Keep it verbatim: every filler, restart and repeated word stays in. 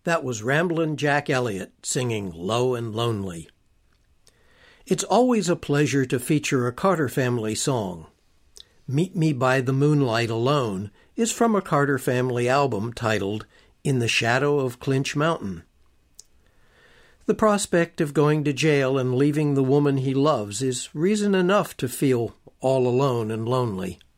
That was Ramblin' Jack Elliott singing Low and Lonely. It's always a pleasure to feature a Carter Family song. Meet Me by the Moonlight Alone is from a Carter Family album titled In the Shadow of Clinch Mountain. The prospect of going to jail and leaving the woman he loves is reason enough to feel all alone and lonely.